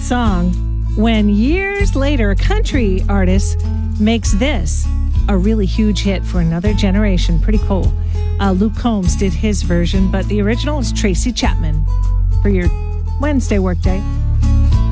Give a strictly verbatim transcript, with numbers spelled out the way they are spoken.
song when years later a country artist makes this a really huge hit for another generation. Pretty cool. Uh, Luke Combs did his version, but the original is Tracy Chapman for your Wednesday workday.